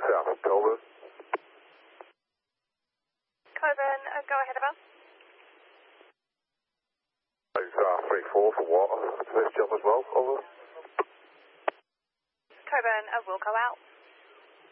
south of Coburn. Coburn, go ahead about. It's 3-4 for water. First jump as well, over. Coburn, will go out.